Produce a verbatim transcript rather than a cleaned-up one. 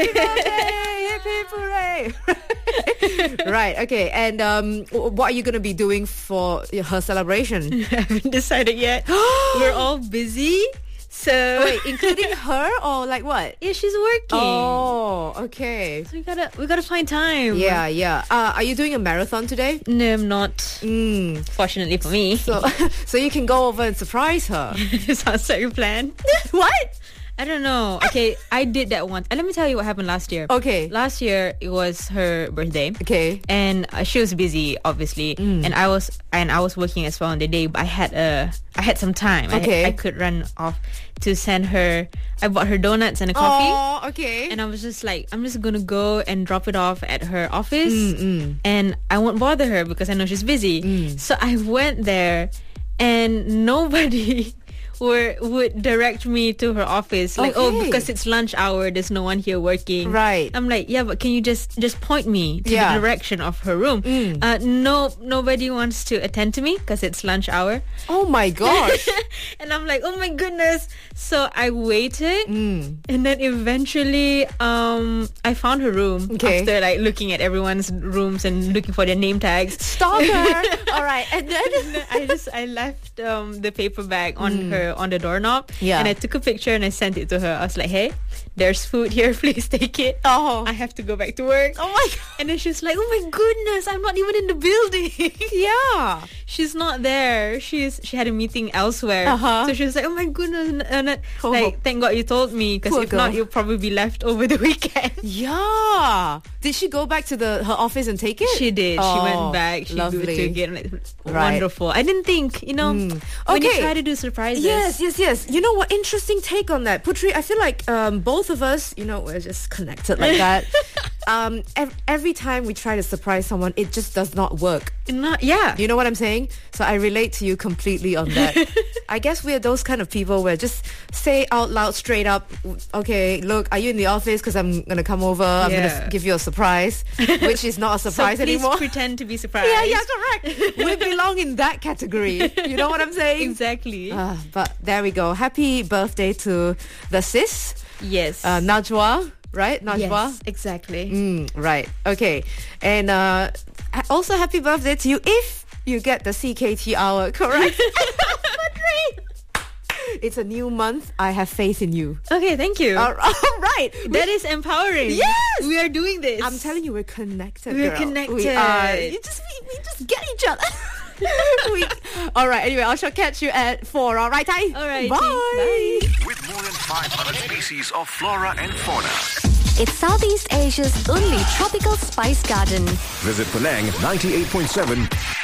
Happy birthday! Happy hooray! Right, okay. And um, what are you going to be doing for her celebration? I haven't decided yet. We're all busy. So wait, including her or like what? Yeah, she's working. Oh, okay. So we gotta we gotta find time. Yeah, yeah. Uh, are you doing a marathon today? No, I'm not. Mm. Fortunately for me. So, so you can go over and surprise her. Sounds like your plan. What? I don't know. Okay, I did that once. And let me tell you what happened last year. Okay. Last year it was her birthday. Okay. And uh, she was busy, obviously, mm. and I was and I was working as well on the day. But I had a I had some time. Okay. I, I could run off to send her. I bought her donuts and a coffee. Oh, okay. And I was just like, I'm just gonna go and drop it off at her office, Mm-mm. and I won't bother her because I know she's busy. Mm. So I went there, and nobody. Were, would direct me to her office like, okay. oh, because it's lunch hour, there's no one here working. Right. I'm like, yeah, but can you just just point me to yeah. the direction of her room? Mm. Uh, no, nobody wants to attend to me because it's lunch hour. Oh my gosh. And I'm like, oh my goodness. So I waited, mm. and then eventually um, I found her room okay. after like looking at everyone's rooms and looking for their name tags. Stalker. All right, and then, and then I just I left um, the paper bag on mm. her on the doorknob, yeah. and I took a picture and I sent it to her. I was like, hey, there's food here, please take it. Oh, I have to go back to work. Oh my god. And then she's like, oh my goodness, I'm not even in the building. Yeah, she's not there. She's she had a meeting elsewhere. Uh-huh. So she was like, oh my goodness, and uh, oh. like thank God you told me, because if girl. not you'll probably be left over the weekend. Yeah. Did she go back to the her office and take it? She did. Oh, she went back. She lovely. took it. Like, right. Wonderful. I didn't think, you know, mm. when okay. you try to do surprises. Yes, yes, yes. You know what? Interesting take on that. Putri, I feel like um, both of us, you know, we're just connected like that. um, ev- every time we try to surprise someone, it just does not work. Not, yeah. You know what I'm saying? So I relate to you completely on that. I guess we're those kind of people where just say out loud, straight up, okay, look, are you in the office? Because I'm going to come over. I'm yeah. going to give you a surprise, which is not a surprise so please anymore. pretend to be surprised. Yeah, yeah, correct. We belong in that category. You know what I'm saying? Exactly. Uh, but there we go. Happy birthday to the sis. Yes. Uh, Najwa, right? Najwa? Yes, exactly. Mm, right. Okay. And uh, also happy birthday to you if you get the C K T hour, correct? It's a new month. I have faith in you. Okay, thank you. All right. That is empowering. Yes. We are doing this. I'm telling you, we're connected, We're girl. connected. We are. You just, we, we just get each other. we, all right. Anyway, I shall catch you at four. All right, Ty? All right. Bye. Bye. With more than five hundred species of flora and fauna. It's Southeast Asia's only tropical spice garden. Visit Penang ninety-eight point seven